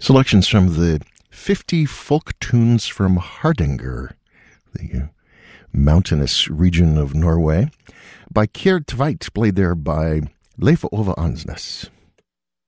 Selections from the 50 folk tunes from Hardanger, the mountainous region of Norway, by Kjerd Tveit, played there by Leif Ove Ansnes.